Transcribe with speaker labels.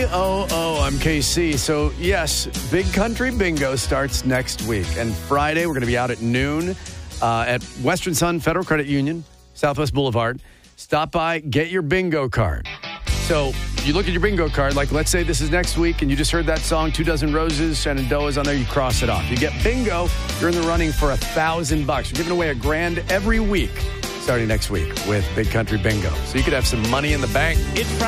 Speaker 1: KOO, I'm KC. So, yes, Big Country Bingo starts next week. And Friday, we're going to be out at noon at Western Sun Federal Credit Union, Southwest Boulevard. Stop by, get your bingo card. So, you look at your bingo card, like let's say this is next week, and you just heard that song, 2 Dozen Roses, Shenandoah's on there, you cross it off. You get bingo, you're in the running for $1,000. We're giving away $1,000 every week starting next week with Big Country Bingo. So you could have some money in the bank.
Speaker 2: It's